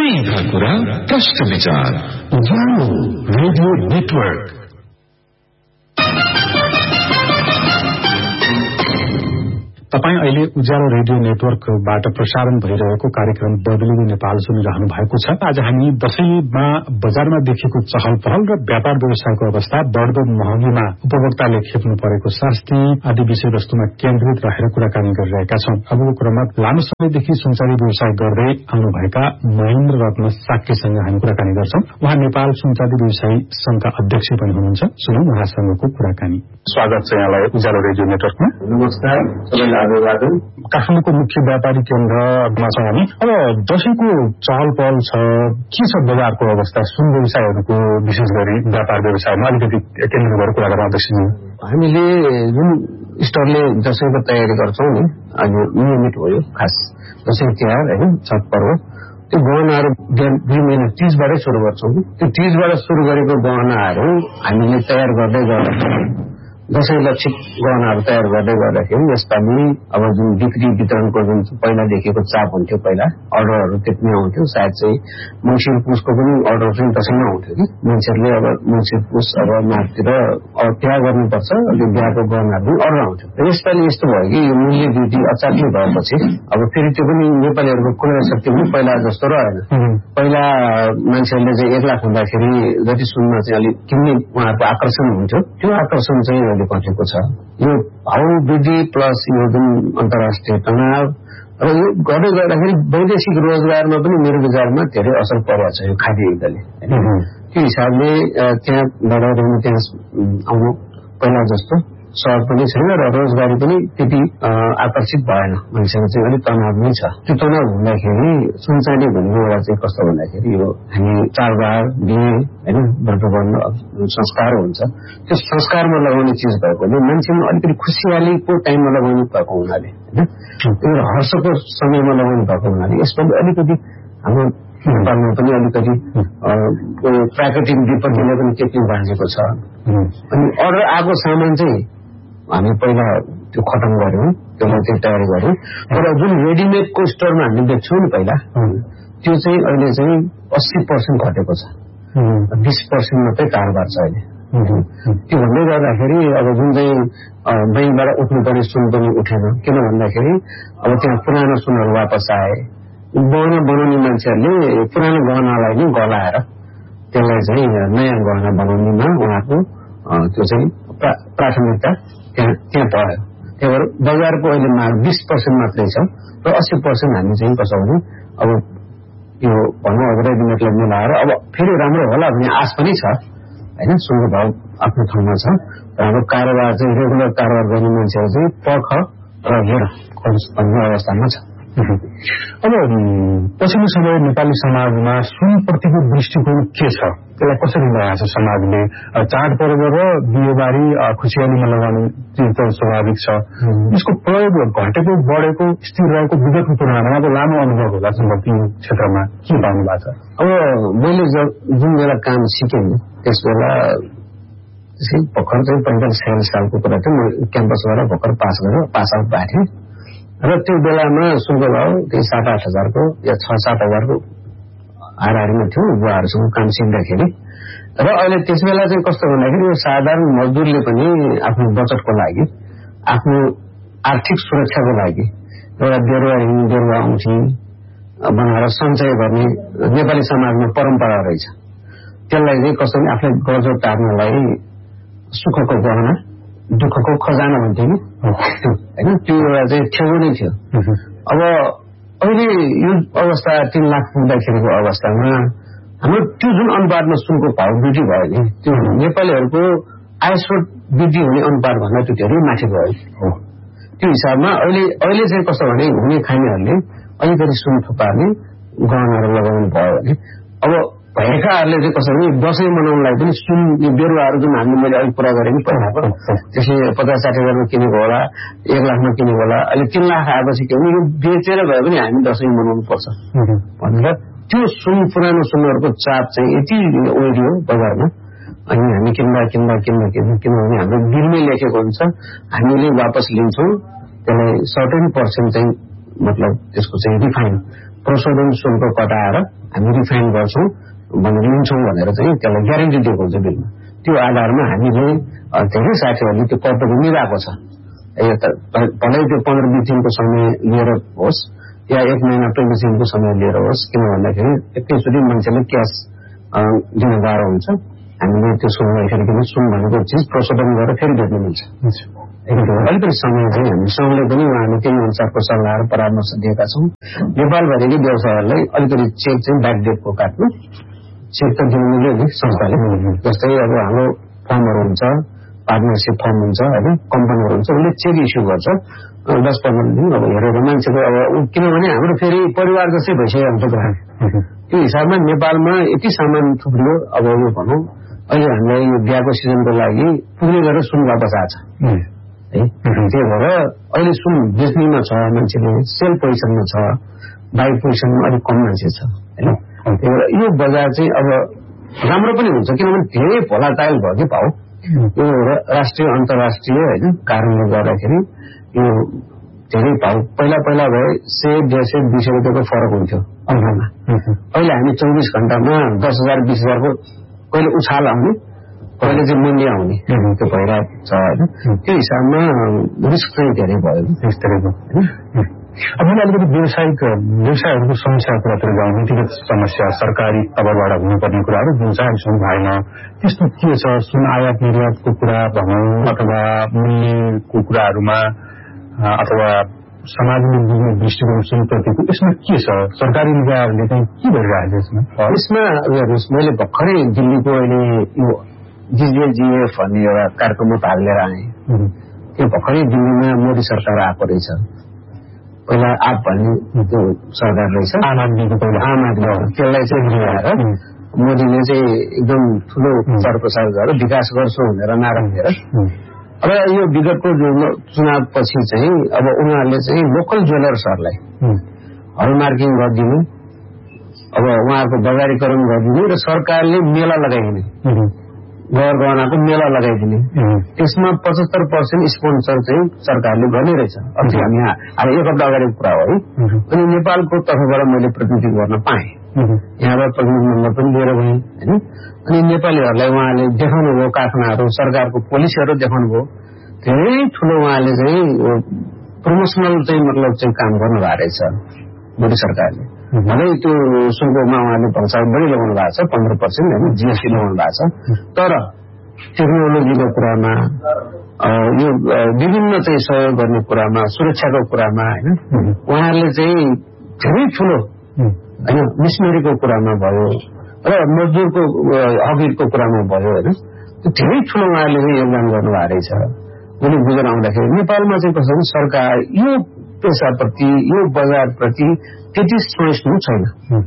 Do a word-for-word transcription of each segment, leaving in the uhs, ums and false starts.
सीधा कुरा प्रश्न विचार उज्यालो रेडियो नेटवर्क। तपाईं अहिले उज्यालो रेडियो नेटवर्कबाट प्रसारण भइरहेको कार्यक्रम बदलिँदै नेपाल सुनिरहनु भएको छ। आज हामी दशैंमा बजारमा देखिएको चहल पहल र व्यापार व्यवसायको अवस्था, बढ्दो महँगीमा उपभोक्ताले खेप्नु परेको शास्ति आदि विषयवस्तुमा केन्द्रित रहेर कुराकानी गरिरहेका छौं। अबको क्रममा लामो समयदेखि सुनचाँदी व्यवसाय गर्दै आउनुभएका महेन्द्र रत्न साक्यसँग हामी कुराकानी गर्छौं। उहाँ नेपाल सुनचाँदी व्यवसायी संघका अध्यक्ष पनि हुनुहुन्छ। सुनौ उहाँसँगको कुराकानी। स्वागत छ यहाँलाई उज्यालो रेडियो नेटवर्कमा। नमस्कार सबैलाई। काठमाडौँको मुख्य व्यापारी केन्द्रमा छौँ हामी। अब दशैंको चहल पहल छ, के छ बजारको अवस्था? सुन व्यवसायहरूको विशेष गरी व्यापार व्यवसायमा अलिकति केन्द्र गरेर कुरा गर्न अध्यक्षज्यू। हामीले जुन स्टोरले दशैंको तयारी गर्छौँ नि, अहिले नियमित भयो। खास दशैं तिहार होइन, छठ पर्व, त्यो गहनाहरू दुई महिना तीजबाटै सुरु गर्छौँ। त्यो तीजबाट सुरु गरेको गहनाहरू हामीले तयार गर्दै गर्दा दशैं लक्षित गहनाहरू तयार गर्दै गर्दाखेरि यसपालि अब जुन बिक्री वितरणको जुन पहिलादेखिको चाप हुन्थ्यो, पहिला अर्डरहरू त्यति नै आउँथ्यो। सायद चाहिँ मङ्सिर पुसको पनि अर्डर चाहिँ दशैंमा आउँथ्यो कि मान्छेहरूले अब मङ्सिर पुस अब मार्चतिर अब बिहा गर्नुपर्छ, त्यो बिहाको गहनाहरू पनि अर्डर आउँथ्यो। यसपालि यस्तो भयो कि यो मूल्य वृद्धि अचानक भएपछि अब फेरि त्यो पनि नेपालीहरूको क्रय शक्ति पनि पहिला जस्तो रहेन। पहिला मान्छेहरूले चाहिँ एक लाख हुँदाखेरि जति सुनमा चाहिँ अलिक किन्ने उहाँहरूको आकर्षण हुन्थ्यो, त्यो आकर्षण चाहिँ घटेको छ। यो भाउ वृद्धि प्लस यो जुन अन्तर्राष्ट्रिय तनाव र यो गर्दै गर्दाखेरि वैदेशिक रोजगारमा पनि मेरो विचारमा धेरै असर परेको छ यो खाद्य युद्धले। त्यो हिसाबले त्यहाँबाट रहनु त्यहाँ आउनु पहिला जस्तो सहज पनि छैन र रोजगारी पनि त्यति आकर्षित भएन। मान्छेहरू चाहिँ अलिक तनाव नै छ। त्यो तनाव हुँदाखेरि सुनचाँदी भन्ने एउटा चाहिँ कस्तो भन्दाखेरि यो हामी चाडबाड बिहे होइन व्रतबन्ध संस्कार हुन्छ, त्यो संस्कारमा लगाउने चिज भएकोले मान्छेमा अलिकति खुसियालीको टाइममा लगाउनु भएको हुनाले होइन, त्यो हर्षको समयमा लगाउनु भएको हुनाले यसपालि अलिकति हाम्रो नेपालमा पनि अलिकति प्राकृतिक विपत्तिले पनि त्यति बाँचेको छ। अनि अर्डर आएको सामान चाहिँ हामी पहिला त्यो खतम गर्यौं, त्यसलाई चाहिँ तयारी गर्यौं। तर जुन रेडिमेडको स्टोरमा हामी बेच्छौँ नि पहिला, त्यो चाहिँ अहिले चाहिँ अस्सी पर्सेन्ट घटेको छ, बीस पर्सेन्ट मात्रै कारोबार छ अहिले। त्यो भन्दै गर्दाखेरि अब जुन चाहिँ बैंकबाट उठ्नुपर्ने सुन पनि उठेन। किन भन्दाखेरि अब त्यहाँ पुरानो सुनहरू वापस आए। गहना बनाउने मान्छेहरूले पुरानो गहनालाई नै गलाएर त्यसलाई चाहिँ नयाँ गहना बनाउनेमा उहाँको त्यो चाहिँ प्राथमिकता त्यहाँ त्यहाँ पर्यो। त्यही भएर बजारको अहिले माग बीस पर्सेन्ट मात्रै छ र अस्सी पर्सेन्ट हामी चाहिँ कसो भने अब यो भनौँ अब रेडिमेडलाई मिलाएर अब फेरि राम्रो होला भन्ने आश पनि छ होइन। सुनको भाव आफ्नो ठाउँमा छ र हाम्रो कारोबार चाहिँ रेगुलर कारोबार गर्ने मान्छेहरू चाहिँ पर्ख र हेर भन्ने अवस्थामा छ। अब पछिल्लो समय नेपाली समाजमा सुनप्रतिको दृष्टिकोण के छ, त्यसलाई कसरी लगाएको छ समाजले? चाडपर्व र बिहेबारी खुसियालीमा लगाउने त्यो त स्वाभाविक छ, यसको प्रयोग घटेको बढेको स्थिर रहेको विगतको तुलनामा अब लामो अनुभव होला सम्भवतः यो क्षेत्रमा के पाउनु भएको छ? अब मैले जुन बेला काम सिकेँ नि त्यस बेला भर्खर चाहिँ पैँतालिस छयालिस सालको कुरा थियो। म क्याम्पसबाट भर्खर पास गरेर पास आउट भएको थिएँ र त्यो बेलामा सुनको भाउ त्यही सात आठ हजारको या छ सात हजारको हाराहारीमा थियो बुवाहरूसँग काम सिक्दाखेरि। र अहिले त्यस बेला चाहिँ कस्तो भन्दाखेरि यो साधारण मजदुरले पनि आफ्नो बचतको लागि, आफ्नो आर्थिक सुरक्षाको लागि एउटा बेरुवा हिँड्ने बेरुवा औँठी बनाएर सञ्चय गर्ने नेपाली समाजमा परम्परा रहेछ। त्यसलाई चाहिँ कस्तो भने आफूलाई गर्जो टार्नलाई सुखको गहना दुःखको खजाना भन्थ्यो नि होइन, त्यो एउटा चाहिँ छेउ नै थियो। अब अहिले यो अवस्था तीन लाख पुग्दाखेरिको अवस्थामा हाम्रो त्यो जुन अनुपातमा सुनको भाव वृद्धि भयो नि, त्यो नेपालीहरूको आय स्रोत वृद्धि हुने अनुपात भन्दा त्यो धेरै माथि भयो। त्यो हिसाबमा अहिले अहिले चाहिँ कस्तो भने हुने खानेहरूले अलिकति सुन थुपार्ने गहनाहरू लगाउनु भयो भने अब भएकाहरूले चाहिँ कसरी दशैं मनाउनलाई पनि सुन बेरुवाहरू जुन हामीले मैले अलिक पुरा गरेँ नि पहिलाको, त्यसले पचास साठी हजारमा किनेको होला, एक लाखमा किनेको होला, अहिले तीन लाख आएपछि के भने यो बेचेर भए पनि हामी दशैं मनाउनु पर्छ भनेर त्यो सुन पुरानो सुनहरूको चाप चाहिँ यति ओरियो बजारमा। अनि हामी किन्दा किन्दा किन्दा किन्दा किनभने हाम्रो बिलमै लेखेको हुन्छ, हामीले वापस लिन्छौँ त्यसलाई सर्टेन पर्सेन्ट चाहिँ मतलब त्यसको चाहिँ रिफाइन प्रशोधन शुल्क कटाएर हामी रिफाइन गर्छौँ भनेर लिन्छौँ भनेर चाहिँ त्यसलाई ग्यारेन्टी दिएको हुन्छ बिलमा। त्यो आधारमा हामीले धेरै साथीहरूले त्यो कर त गुनिरहेको छ। भलै त्यो पन्ध्र बिस दिनको समय लिएर होस् या एक महिना ट्वेन्टी दिनको समय लिएर होस्, किन भन्दाखेरि एकैचोटि मान्छेले क्यास दिन गाह्रो हुन्छ। हामीले त्यो सुन राखिकन सुन भनेको चिज प्रशोधन गरेर फेरि बेच्नु मिल्छ। अलिकति समय चाहिँ हामी सँगले पनि उहाँले त्यही अनुसारको सल्लाह र परामर्श दिएका छौँ। नेपालभरिकै व्यवसायहरूलाई अलिकति चेक चाहिँ ब्याकडेटको काट्नु, चेक त दिनु मिल्यो नि संस्थाले। जस्तै अब हाम्रो फर्महरू हुन्छ, पार्टनरसिप फर्म हुन्छ होइन, कम्पनीहरू हुन्छ, उसले चेक इस्यु गर्छ दस पन्ध्र दिन। अब हेरेर मान्छेको अब किनभने हाम्रो फेरि परिवार जस्तै भइसक्यो हुन्छ ग्राहक। त्यो हिसाबमा नेपालमा यति सामान थुप्रियो। अब यो भनौँ अहिले हामीलाई यो बिहाको सिजनको लागि पुग्ने गरेर सुन वापस आएको छ है। त्यही भएर अहिले सुन बेच्नेमा छ मान्छेले, सेल पोजिसनमा छ, बाई पोजिसनमा अलिक कम मान्छे छ होइन। त्यही भएर यो बजार चाहिँ अब राम्रो पनि हुन्छ किनभने धेरै भोलाटाइल भयो कि भाउ। यो राष्ट्रिय अन्तर्राष्ट्रिय होइन कारणले गर्दाखेरि यो धेरै भाउ पहिला पहिला भए सय डेढ सय दुई सय रुपियाँको फरक हुन्थ्यो अन्नमा। अहिले हामी चौबिस घण्टामा दस हजार बिस हजारको कहिले उछाल आउने, कहिले चाहिँ मूल्य आउने त्यो भइरहेको छ होइन। त्यो हिसाबमा रिस्क चाहिँ धेरै भयो रिस्क धेरै भयो। अब मैले अलिकति व्यावसायिक व्यवसायहरूको समस्याको कुरातिर जाउँ। नीतिगत समस्या, सरकारी तर्फबाट हुनुपर्ने कुराहरू जुन चाहिँ सुन भएन त्यस्तो के छ? सुन आयात निर्यातको कुरा भनौँ अथवा मूल्यको कुराहरूमा अथवा समाजले दिने दृष्टिकोण सुनप्रतिको यसमा के छ? सरकारी निकायहरूले चाहिँ के गरिरहेको छ यसमा? यसमा हेर्नुहोस्, मैले भर्खरै दिल्लीको अहिले यो जिजिएजिएफ भन्ने एउटा कार्यक्रममा भाग लिएर आएँ। त्यो भर्खरै दिल्लीमा मोदी सरकार आएको रहेछ। पहिला आप भन्ने त्यो सरकार रहेछ, आम आदमीको पहिला आम आदमी त्यसलाई चाहिँ लिएर मोदीले चाहिँ एकदम ठुलो प्रचार प्रसार गरेर विकास गर्छु भनेर नारा दिएर। अब यो विगतको चुनाव पछि चाहिँ अब उनीहरूले चाहिँ लोकल ज्वेलर्सहरूलाई हलमार्किङ गरिदिनु, अब उहाँहरूको बजारीकरण गरिदिनु र सरकारले मेला लगाइदिने, गहना मेला लगाइदिने, त्यसमा पचहत्तर पर्सेन्ट स्पोन्सर चाहिँ सरकारले गर्ने रहेछ। अब हामी अब एक हप्ता अगाडिको कुरा हो है। अनि नेपालको तर्फबाट मैले प्रतिनिधि गर्न पाएँ, यहाँबाट प्रतिनिधि नम्बर पनि लिएर गएँ होइन। अनि नेपालीहरूलाई उहाँले देखाउनु भयो, कारखानाहरू सरकारको पोलिसीहरू देखाउनु भयो। धेरै ठुलो उहाँले चाहिँ प्रमोसनल चाहिँ मतलब चाहिँ काम गर्नुभएको रहेछ मोदी सरकारले। भलै त्यो सुनकोमा उहाँले भंसार बढी लगाउनु भएको छ, पन्ध्र पर्सेन्ट होइन जिएसटी लगाउनु भएको छ। तर टेक्नोलोजीको कुरामा, यो विभिन्न चाहिँ सहयोग गर्ने कुरामा, सुरक्षाको कुरामा होइन उहाँहरूले चाहिँ धेरै ठुलो होइन मिसनरीको कुरामा भयो र मजदुरको हकको कुरामा भयो होइन, धेरै ठुलो उहाँहरूले चाहिँ योगदान गर्नुभएको रहेछ। मैले बुझेर आउँदाखेरि नेपालमा चाहिँ कसरी सरकार यो पेसाप्रति, यो बजारप्रति त्यति सहिष्णु छैन।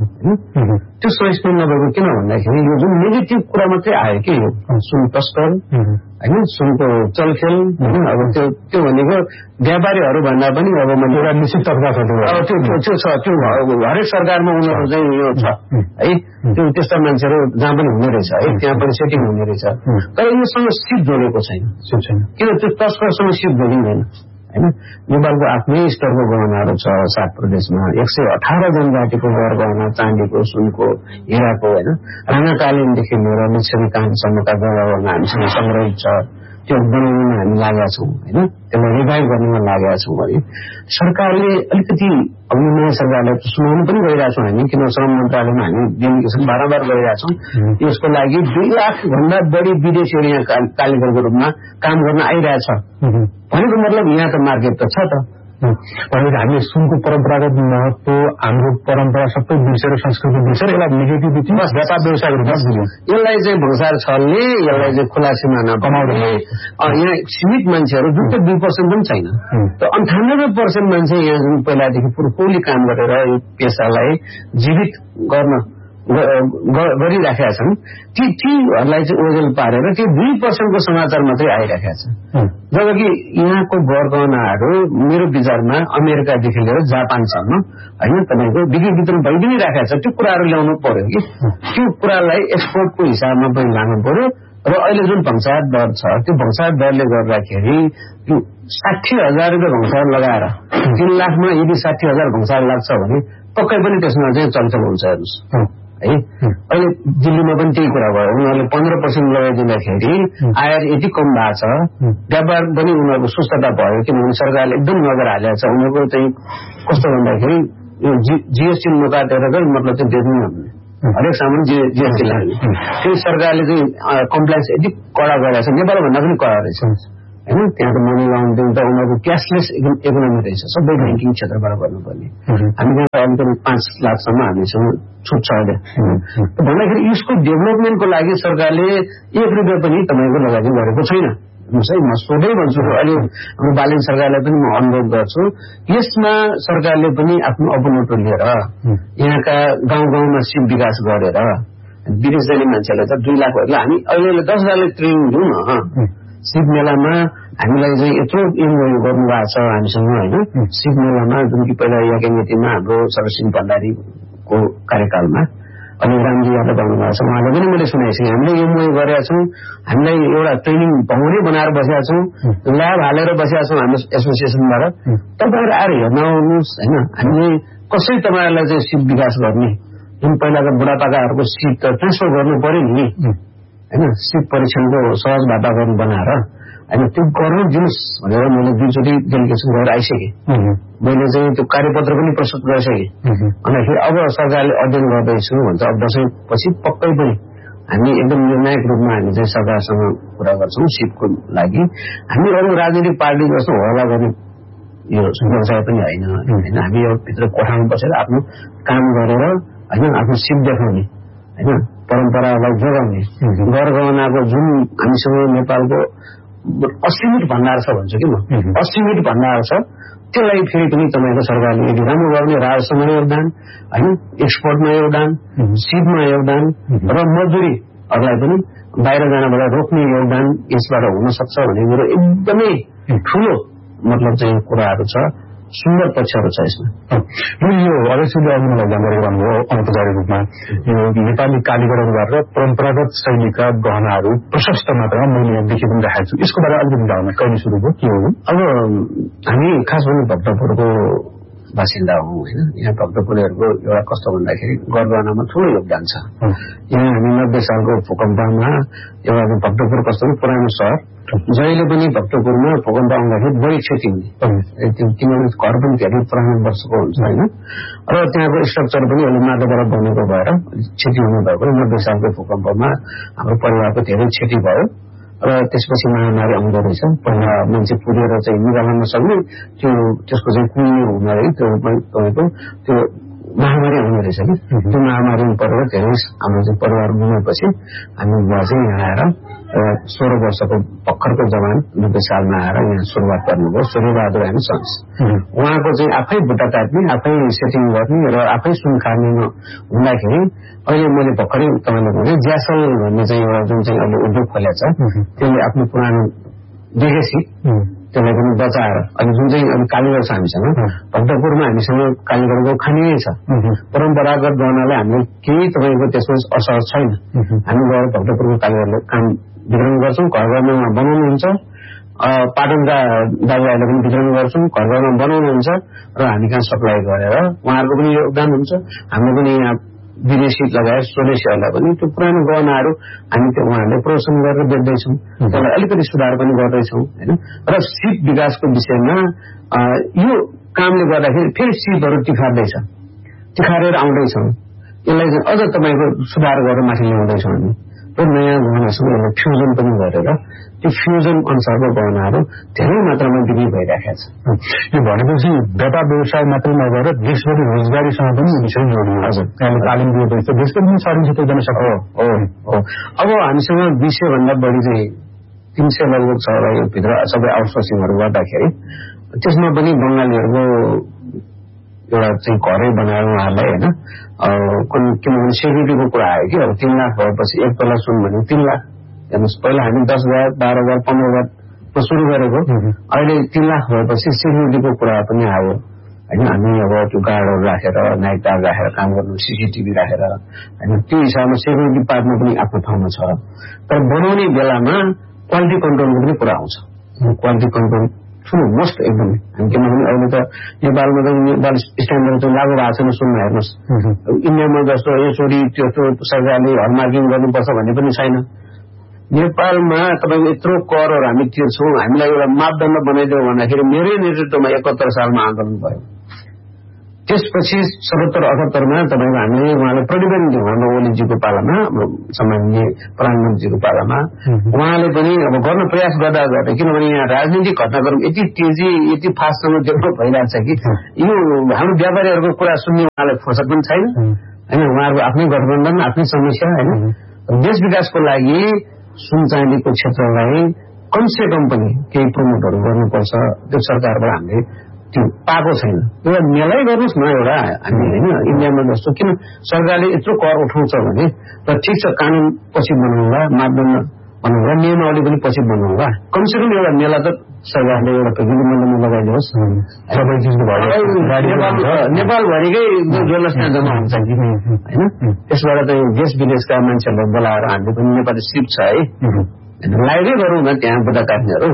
त्यो सहिष्णु नभएको किन भन्दाखेरि यो जुन नेगेटिभ कुरा मात्रै आयो कि यो सुन तस्कर होइन, सुनको चलखेल होइन। अब त्यो त्यो भनेको व्यापारीहरू भन्दा पनि अब मैले एउटा निश्चित तर्फा छ त्यो त्यो छ, त्यो हरेक सरकारमा उनीहरू चाहिँ यो छ है। त्यो त्यस्ता मान्छेहरू जहाँ पनि हुने रहेछ है, त्यहाँ पनि सेटिङ हुने रहेछ। तर योसँग सिप जोडेको छैन, किन त्यो तस्करसँग सिप जोडिँदैन होइन। नेपालको आफ्नै स्तरको गहनाहरू छ सात प्रदेशमा, एक सय अठार जनजातिको गहना, चाँदीको, सुनको, हिराको होइन, राणाकालीनदेखि लिएर लिच्छवीकालीनसम्मका गहना हामीसँग सङ्ग्रहित छ। त्यो बनाउनमा हामी लागेका छौँ होइन, त्यसलाई रिभाइभ गर्नमा लागेका छौँ भने सरकारले अलिकति अब नयाँ सरकारलाई सुनाउनु पनि गइरहेको छौँ हामी, किन श्रम मन्त्रालयमा हामी डेलिगेसन बारम्बार गरिरहेका छौँ। यसको लागि दुई लाख भन्दा बढी विदेशीहरू यहाँ कालीगरको रूपमा काम गर्न आइरहेछ भनेको मतलब यहाँ त मार्केट त छ त। भनेको हामीले सुनको परम्परागत महत्व, हाम्रो परम्परा सबै बिर्सेर, संस्कृति बिर्सेर यसलाई नेगेटिभिटी व्यापार व्यवसायको रूपमा बुझ्यौँ। यसलाई चाहिँ भंसार छल्ने, यसलाई चाहिँ खुला सिमाना बनाउने, यहाँ सीमित मान्छेहरू जुन चाहिँ दुई पर्सेन्ट पनि छैन। त अन्ठानब्बे पर्सेन्ट मान्छे यहाँ जुन पहिलादेखि पुर्खौली काम गरेर यो पेसालाई जीवित गर्न गरिराखेका छन्, ती तीहरूलाई चाहिँ ओझेल पारेर त्यो दुई पर्सेन्टको समाचार मात्रै आइराखेका छ। जबकि यहाँको गहनाहरू मेरो विचारमा अमेरिकादेखि लिएर जापानसम्म होइन तपाईँको बिक्री वितरण भइ पनि राखेका छ। त्यो कुराहरू ल्याउनु पर्यो कि त्यो कुरालाई एक्सपोर्टको हिसाबमा पनि लानु पर्यो। र अहिले जुन भंसार दर छ त्यो भंसार दरले गर्दाखेरि यो साठी हजार रुपियाँ भंसार लगाएर तीन लाखमा यदि साठी हजार भंसार लाग्छ भने पक्कै पनि त्यसमा चाहिँ चलचल हुन्छ हेर्नुहोस् है। अहिले दिल्लीमा पनि त्यही कुरा भयो, उनीहरूले पन्ध्र पर्सेन्ट लगाइदिँदाखेरि आयात यति कम भएको छ, व्यापार पनि उनीहरूको सुस्तता भयो किनभने सरकारले एकदम नजर हालेको छ। उनीहरूको चाहिँ कस्तो भन्दाखेरि यो जीएसटी नकाटेर चाहिँ मतलब चाहिँ बेच्नु हामीले हरेक सामान जीएसटी लाग्ने, त्यो सरकारले चाहिँ कम्प्लायन्स यति कडा गरेको छ, नेपालभन्दा पनि कडा रहेछ होइन। त्यहाँको मनी लाउन्ड्रिङ त उनीहरूको क्यासलेस इकोनोमी रहेछ, सबै ब्याङ्किङ क्षेत्रबाट गर्नुपर्ने। हामी त्यहाँ अलिकति पाँच लाखसम्म हामीसँग छुट छ अहिले भन्दाखेरि यसको डेभलपमेन्टको लागि सरकारले एक रुपियाँ पनि तपाईँको लगानी गरेको छैन है। म सोधै भन्छु, अहिले हाम्रो बालन सरकारलाई पनि म अनुरोध गर्छु, यसमा सरकारले पनि आफ्नो अपनोटो लिएर यहाँका गाउँ गाउँमा सिप विकास गरेर विदेश जाने मान्छेलाई त दुई लाखहरूलाई हामी अहिले दस हजारले ट्रेनिङ दिउँ न। सिप मेलामा हामीलाई चाहिँ यत्रो एमओयू गर्नुभएको छ हामीसँग होइन। सिप मेलामा जुन कि पहिला याकेमेटीमा हाम्रो सरसिंह भण्डारीको कार्यकालमा अनि रामजी यादव आउनुभएको छ, उहाँले पनि मैले सुनाएको छु हामीले एमओयू गरेका छौँ, हामीलाई एउटा ट्रेनिङ भवनै बनाएर बसेका छौँ, ल्याब हालेर बसेका छौँ हाम्रो एसोसिएसनबाट। तपाईँहरू आएर हेर्न आउनुहोस् होइन। हामीले कसरी तपाईँहरूलाई चाहिँ सिप विकास गर्ने, जुन पहिलाको बुढापाकाहरूको सिप त ट्रान्सफर गर्नु पर्यो नि होइन, सिप परीक्षणको सहज वातावरण बनाएर होइन त्यो गर्नु दिनुहोस् भनेर मैले दुईचोटि डेलिगेसन गरेर आइसकेँ। मैले चाहिँ त्यो कार्यपत्र पनि प्रस्तुत गरिसकेँ। अन्तखेरि अब सरकारले अध्ययन गर्दैछु भन्छ, अब दसैँपछि पक्कै पनि हामी एकदम निर्णायक रूपमा हामी चाहिँ सरकारसँग कुरा गर्छौँ सिपको लागि। हामी अरू राजनीतिक पार्टी जस्तो होला गर्ने यो व्यवसाय पनि होइन होइन। हामी यो भित्र कोठामा बसेर आफ्नो काम गरेर होइन आफ्नो सिप देखाउने होइन, परम्परालाई जोगाउने, गरगहनाको जुन हामीसँग नेपालको असीमित भण्डार छ भन्छु कि म, असीमित भण्डार छ, त्यसलाई फेरि पनि तपाईँको सरकारले यदि राम्रो गर्ने राजस्वमा योगदान होइन, एक्सपोर्टमा योगदान, सिपमा योगदान र मजदुरीहरूलाई पनि बाहिर जानबाट रोक्ने योगदान यसबाट हुन सक्छ भन्ने कुरो एकदमै ठुलो मतलब चाहिँ कुराहरू छ, सुन्दर पक्षहरू छ यसमा। यो अवश्यले अघि मलाई जानकारी गराउनुभयो अनौपचारिक रूपमा यो नेपाली कालीगढबाट परम्परागत शैलीका गहनाहरू प्रशस्त मात्रामा मैले देखि पनि राखेको छु, यसको बारे अलिकति जान्न कहिले सुरु भयो के हो? अब हामी खास गरी भक्तपुरको बासिन्दा हौँ होइन। यहाँ भक्तपुरहरूको एउटा कस्तो भन्दाखेरि गरगहनामा ठुलो योगदान छ। यहाँ हामी नब्बे सालको भूकम्पमा एउटा भक्तपुर कस्तो पुरानो सहर, जहिले पनि भक्तपुरमा भूकम्प आउँदाखेरि बढी क्षति हुने, किनभने घर पनि धेरै पुरानो वर्षको हुन्छ होइन। र त्यहाँको स्ट्रक्चर पनि अहिले माटोबाट बनेको भएर क्षति हुनु भएको नब्बे सालको भूकम्पमा हाम्रो परिवारको धेरै क्षति भयो। र त्यसपछि महामारी आउँदो रहेछ, पहिला मान्छे पुगेर चाहिँ निकाल्न नसक्ने त्यो त्यसको चाहिँ कुहिरो हुँदो रहेछ, त्यो तपाईँको त्यो महामारी आउने रहेछ कि त्यो महामारी परेर धेरै हाम्रो चाहिँ परिवार गुमेपछि हामी बुवा चाहिँ यहाँ आएर सोह्र वर्षको भर्खरको जवान नब्बे सालमा आएर यहाँ सुरुवात गर्नुभयो, सूर्यबहादुर हामी सन्स। उहाँको चाहिँ आफै बुट्टा काट्ने, आफै सेटिङ गर्ने र आफै सुन खाने हुँदाखेरि अहिले मैले भर्खरै तपाईँले भने ज्यासल भन्ने चाहिँ एउटा जुन चाहिँ अहिले उद्योग खोलेको छ, त्यसले आफ्नो पुरानो देखेपछि त्यसलाई पनि बचाएर अनि जुन चाहिँ अब कालीगढ छ हामीसँग भक्तपुरमा हामीसँग कालीगढको खानी नै छ। परम्परागत गहनालाई हामीले केही तपाईँको त्यसमा असहज छैन। हामी गएर भक्तपुरको कालीगढले काम वितरण गर्छौँ, घर घरमा बनाउनुहुन्छ, पाटनका दाजुभाइले पनि वितरण गर्छौँ, घर घरमा बनाउनुहुन्छ र हामी कहाँ सप्लाई गरेर उहाँहरूको पनि योगदान हुन्छ। हाम्रो पनि यहाँ विदेशी लगायत स्वदेशीहरूलाई पनि त्यो पुरानो गहनाहरू हामी त्यो उहाँहरूले प्रोत्साहन गरेर बेच्दैछौँ, त्यसलाई अलिकति सुधार पनि गर्दैछौँ होइन। र सिप विकासको विषयमा यो कामले गर्दाखेरि फेरि सिपहरू तिखार्दैछ, तिखारेर आउँदैछौँ, यसलाई चाहिँ अझ तपाईँको सुधार गरेर माथि ल्याउँदैछौँ हामी र नयाँ गहनासँग यसलाई फ्युजन पनि गरेर त्यो फ्युजन अनुसारको गहनाहरू धेरै मात्रामा बिक्री भइरहेको छ। यो भनेपछि व्यापार व्यवसाय मात्रै नभएर देशभरि रोजगारीसँग पनि विषय जोडियो। हजुर, त्यहाँले तालिम दिएपछि देशको पनि सरिन्छ त्यो गर्न सक्छ। हो हो अब हामीसँग दुई सय भन्दा बढी चाहिँ तीन सय लगभग छ होला यो भित्र सबै आउटसोर्सिङहरू गर्दाखेरि त्यसमा पनि बङ्गालीहरूको एउटा चाहिँ घरै बनाएर उहाँहरूलाई होइन किनभने सेक्युरिटीको कुरा आयो कि अब तीन लाख भएपछि एक तला सुन भने तीन लाख हेर्नुहोस्, पहिला हामी दस हजार बाह्र हजार पन्ध्र हजारमा सुरु गरेको, अहिले तीन लाख भएपछि सेक्युरिटीको कुरा पनि आयो होइन। हामी अब त्यो गार्डहरू राखेर नाइट गार्ड राखेर काम गर्नु, सिसिटिभी राखेर होइन, त्यो हिसाबमा सेक्युरिटी पार्टमा पनि आफ्नो ठाउँमा छ। तर बनाउने बेलामा क्वालिटी कन्ट्रोलको पनि कुरा आउँछ। क्वालिटी कन्ट्रोल ठुलो मोस्ट एकदमै हामी किनभने अहिले त नेपालमा त नेपाल स्ट्यान्डर्ड चाहिँ लागू भएको छैन सुन्न हेर्नुहोस् इन्डियामा जस्तो यसरी त्यस्तो सरकारले हलमार्किङ गर्नुपर्छ भन्ने पनि छैन नेपालमा तपाईँको यत्रो करहरू हामी तिर्छौँ हामीलाई एउटा मापदण्ड बनाइदियो भन्दाखेरि मेरै नेतृत्वमा एकहत्तर सालमा आन्दोलन भयो त्यसपछि सतहत्तर अठहत्तरमा तपाईँको हामीले उहाँलाई प्रतिवेदन दियौँ हाम्रो ओलीजीको पालामा सम्माननीय प्रधानमन्त्रीजीको पालामा उहाँले पनि अब गर्न प्रयास गर्दा गर्दै किनभने यहाँ राजनीतिक घटनाक्रम यति तेजी यति फास्टसँग डेभलप भइरहेको छ कि यो हाम्रो व्यापारीहरूको कुरा सुन्ने उहाँलाई फुर्सद पनि छैन होइन उहाँहरूको आफ्नै गठबन्धन आफ्नै समस्या होइन देश विकासको लागि सुन चाँदीको क्षेत्रलाई कमसे कम पनि केही प्रमोटहरू गर्नुपर्छ त्यो सरकारबाट हामीले त्यो पाएको छैन एउटा मेलै गर्नुहोस् न एउटा हामी होइन इन्डियामा जस्तो किन सरकारले यत्रो कर उठाउँछ भने र ठिक छ कानून पछि बनाउँला मापदण्ड बनाउँला नियमावली पनि पछि बनाउँला कमसे कम एउटा मेला त सरकारले एउटा प्रतिनिधिमण्डलमा लगाइदियोस् सबै चिजको नेपालभरिकै जसलाई त्यहाँ जम्मा हुन्छ कि होइन त्यसबाट त देश विदेशका मान्छेहरूलाई बोलाएर हामीले पनि नेपाली सिप छ है लाइभै गरौँ न त्यहाँ बुढाकार्मीहरू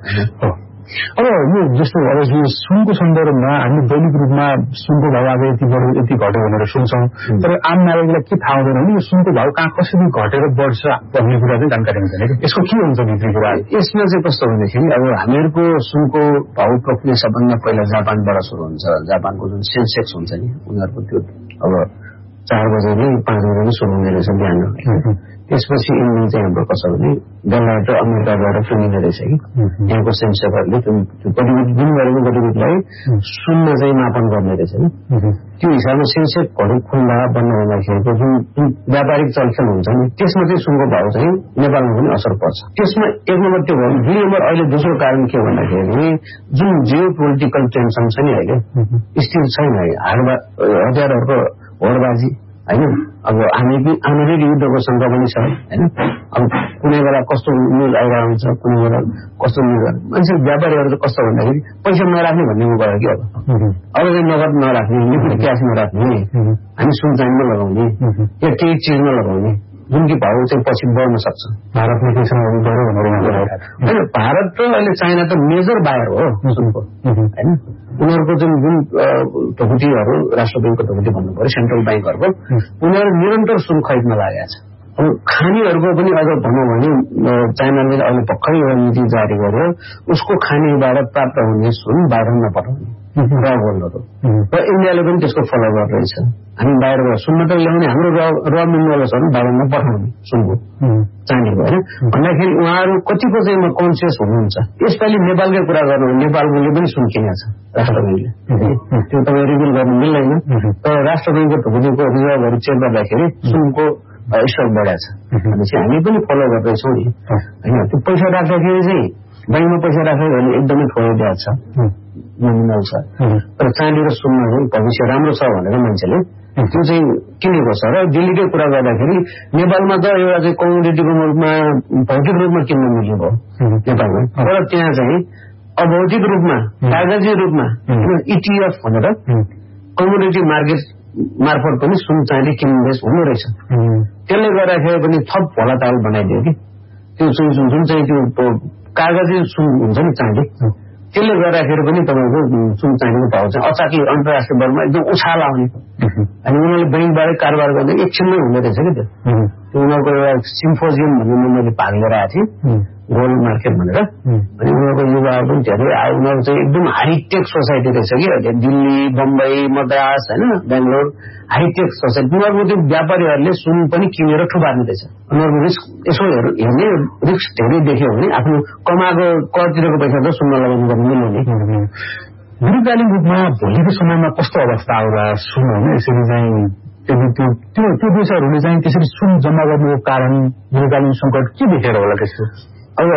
अब यो जस्तो अब यो सुनको सन्दर्भमा हामी दैनिक रूपमा सुनको भाव आज यति बढ्यो यति घट्यो भनेर सुन्छौँ तर आम नागरिकलाई के थाहा हुँदैन भने यो सुनको भाव कहाँ कसरी घटेर बढ्छ भन्ने कुरा चाहिँ जानकारी हुँदैन कि यसको के हुन्छ भित्री कुरा यसमा चाहिँ कस्तो भनेदेखि अब हामीहरूको सुनको भाव प्रक्रिया सबभन्दा पहिला जापानबाट सुरु हुन्छ जापानको जुन सेन्सेक्स हुन्छ नि उनीहरूको त्यो अब चार बजे नै पाँच बजे नै सुरु हुने रहेछ बिहान त्यसपछि इन्डियन चाहिँ हाम्रो कसो भने डलर अमेरिकाबाट किनिने रहेछ कि यहाँको सेन्सेक्सहरूले त्यो गतिविधि जुन गरेको गतिविधिलाई शून्य चाहिँ मापन गर्ने रहेछ नि त्यो हिसाबमा सेन्सेक्सहरू खुल्ला बन्द हुँदाखेरिको जुन व्यापारिक चलखेल हुन्छ नि त्यसमा चाहिँ सुनको भाव चाहिँ नेपालमा पनि असर पर्छ त्यसमा एक नम्बर त्यो भयो दुई नम्बर अहिले दोस्रो कारण के भन्दाखेरि जुन जियो पोलिटिकल टेन्सन छ नि अहिले स्थिर छैन हालमा हतियारहरूको होडबाजी होइन अब हामी आन्तरिक युद्धको शङ्का पनि छ होइन अब कुनै बेला कस्तो न्युज आइरहेको हुन्छ कुनै बेला कस्तो न्युज मान्छे व्यापारीहरू चाहिँ कस्तो भन्दाखेरि पैसा नराख्ने भन्ने गयो कि अब अब चाहिँ नगद नराख्ने लिक्विड क्यास नराख्ने हामी सुन चाँदीमा लगाउने या केही चिजमा लगाउने जुन कि भाउ चाहिँ पछि बढ्न सक्छ भारतले केसँग गऱ्यो भनेर होइन भारत र अहिले चाइना त मेजर बायर हो सुनको होइन उनीहरूको जुन जुन ढुकुटीहरू राष्ट्र ब्याङ्कको ढुकुटी भन्नु पर्यो सेन्ट्रल ब्याङ्कहरूको उनीहरू निरन्तर सुन खरिदमा लागेको छ अब खानीहरूको पनि अझ भनौँ भने चाइनाले अहिले भर्खरै एउटा नीति जारी गर्यो उसको खानीबाट प्राप्त हुने सुन बाहिर नपठाउने र गोल्डहरू र इन्डियाले पनि त्यसको फलो गरिरहेछ हामी बाहिरबाट सुन मात्रै ल्याउने हाम्रो र र मिनरल्सहरू बाहिर नपठाउने सुनको चाँदीको होइन भन्दाखेरि उहाँहरू कतिको चाहिँ म कन्सियस हुनुहुन्छ यसपालि नेपालकै कुरा गर्नु नेपालले पनि सुन किनेको छ राष्ट्र ब्याङ्कले त्यो तपाईँ रिभिल गर्नु मिल्दैन तर राष्ट्र ब्याङ्कको ढुकुटीको रिजर्भहरू चेक गर्दाखेरि सुनको स्टक बढाएको छ भनेपछि हामी पनि फलो गर्दैछौँ नि होइन त्यो पैसा राख्दाखेरि चाहिँ ब्याङ्कमा पैसा राख्दाखेरि एकदमै थोरै ब्याज छ नोमिनल छ तर चाँदी र सुनमा चाहिँ भविष्य राम्रो छ भनेर मान्छेले त्यो चाहिँ किनेको छ र दिल्लीकै कुरा गर्दाखेरि नेपालमा त एउटा चाहिँ कमोडिटीको रूपमा भौतिक रूपमा किन्न मिल्ने भयो नेपालमा तर त्यहाँ चाहिँ अभौतिक रूपमा कागजी रूपमा इटिएफ भनेर कमोडिटी मार्केट मार्फत पनि सुन चाँदी किन्ने हुने रहेछ त्यसले गर्दाखेरि पनि थप भोलाताल बनाइदियो कि त्यो जुन चाहिँ त्यो कागजी सुन हुन्छ नि चाँदी त्यसले गर्दाखेरि पनि तपाईँको सुन चाँदीको भाउ चाहिँ अचाकी अन्तर्राष्ट्रिय बजारमा एकदम उछाल आउने अनि उनीहरूले ब्याङ्कबाटै कारोबार गर्दा एकछिनमै हुँदो रहेछ कि त्यो त्यो उनीहरूको एउटा सिम्फोजियम भन्ने मैले भाग लिएर आएको थिएँ गोल्ड मार्केट भनेर अनि उनीहरूको युवाहरू पनि धेरै आयो उनीहरू चाहिँ एकदम हाइटेक सोसाइटी रहेछ कि अहिले दिल्ली बम्बई मद्रास होइन बेङ्गलोर हाइटेक सोसाइटी उनीहरूको त्यो व्यापारीहरूले सुन पनि किनेर ठुपार्ने रहेछ उनीहरूको रिस्क यसो हेर्ने रिस्क धेरै देख्यो भने आफ्नो कमाएको करतिरको पैसा त सुन्न लगाउनु गर्नु मिल्ने दीर्घकालीन रूपमा भोलिको समयमा कस्तो अवस्था आउँदा सुन होइन यसरी चाहिँ त्यो त्यो त्यो देशहरूले चाहिँ त्यसरी सुन जम्मा गर्नुको कारण दीर्घकालीन सङ्कट के देखेर होला त्यस्तो अब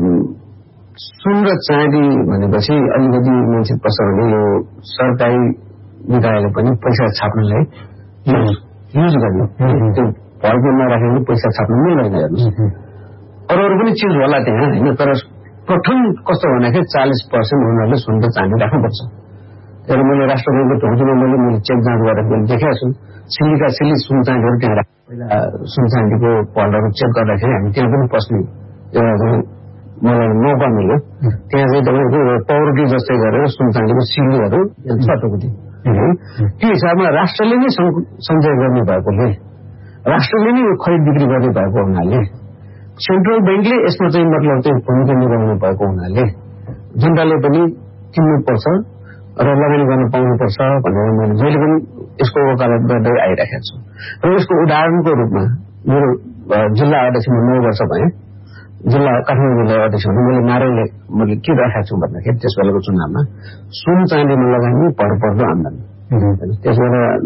सुन र चाँदी भनेपछि अलिकति मान्छे कसो भने यो सरकारी निकायले पनि पैसा छाप्नलाई युज गर्नु त्यो भरको नराखेको पैसा छाप्नु मिल्दैन हेर्नुहोस् अरू अरू पनि चिज होला त्यहाँ होइन तर प्रथम कस्तो भन्दाखेरि चालिस पर्सेन्ट उनीहरूले सुन र चाँदी राख्नुपर्छ तर मैले राष्ट्र ब्याङ्कको ढुकुटीमा मैले मैले चेक जाँच गरेर मैले देखेको छु सिल्लीका सिल्ली सुन चाँदीहरू त्यहाँ राख पहिला सुन चाँदीको पलहरू चेक गर्दाखेरि हामी त्यहाँ पनि पस्ने एउटा मलाई मौका मिल्यो त्यहाँ चाहिँ तपाईँको पौरकी जस्तै गरेर सुन चाँदीको सिल्लीहरू छ टोकुटी त्यो हिसाबमा राष्ट्रले नै सञ्चय गर्ने भएकोले राष्ट्रले नै खरिद बिक्री गर्ने भएको हुनाले सेन्ट्रल ब्याङ्कले यसमा चाहिँ मतलब चाहिँ भूमिका निभाउनु भएको हुनाले जनताले पनि किन्नुपर्छ र लगानी गर्न पाउनुपर्छ भनेर मैले जहिले पनि यसको वकालत गर्दै आइरहेको छु र यसको उदाहरणको रूपमा मेरो जिल्ला अध्यक्षमा नौ वर्ष भए जिल्ला काठमाडौँ जिल्ला अध्यक्ष हुँदा मैले नारायणले मैले के राखेको छु भन्दाखेरि त्यस बेलाको चुनावमा सुन चाँदीमा लगानी भरपर्दो आमदानी त्यसबाट